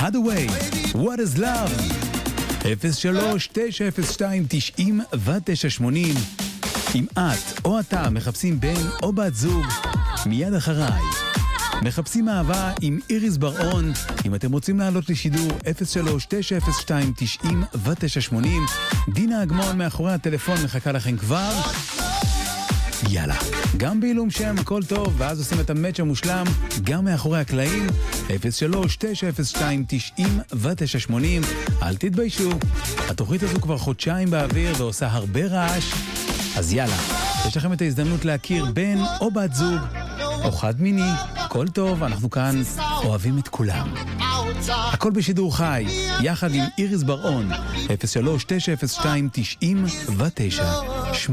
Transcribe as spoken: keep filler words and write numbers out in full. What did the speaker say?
Hathaway, What is Love? אפס שלוש תשע אפס שתיים תשעים ותשע שמונים. אם את או אתה מחפשים בן או בת זוג, מיד אחריי. מחפשים אהבה עם איריס בר-און. אם אתם רוצים לעלות לשידור, אפס שלוש תשע אפס שתיים תשעים ותשע שמונים. דינה אגמון מאחורי הטלפון מחכה לכם כבר. יאללה, גם בעילום שם הכל טוב, ואז עושים את המאץ' המושלם גם מאחורי הקלעים. אפס שלוש תשע אפס שתיים תשעים ותשע שמונים. אל תתביישו, התוכנית הזו כבר חודשיים באוויר ועושה הרבה רעש, אז יאללה, יש לכם את ההזדמנות להכיר בן או בת זוג או חד מיני. הכל טוב, אנחנו כאן אוהבים את כולם. הכל בשידור חי, יחד עם איריס בר-און. אפס שלוש תשע אפס שתיים תשעים ותשע